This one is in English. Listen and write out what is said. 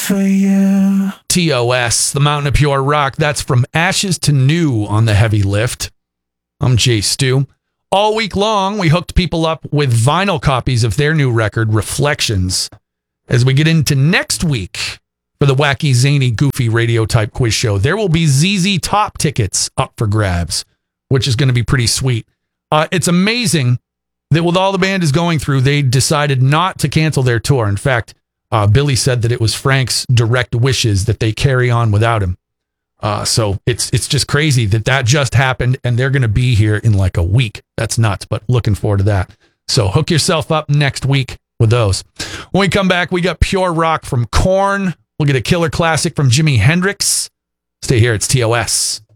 for you. TOS, the Mountain of Pure Rock. That's From Ashes to New on the Heavy Lift. I'm Jay Stu. All week long, we hooked people up with vinyl copies of their new record, Reflections. As we get into next week for the wacky, zany, goofy radio type quiz show, there will be ZZ Top tickets up for grabs, which is going to be pretty sweet. It's amazing that with all the band is going through, they decided not to cancel their tour. In fact, Billy said that it was Frank's direct wishes that they carry on without him. So it's just crazy that just happened, and they're going to be here in like a week. That's nuts, but looking forward to that. So hook yourself up next week with those. When we come back, we got Pure Rock from Korn. We'll get a killer classic from Jimi Hendrix. Stay here. It's TOS.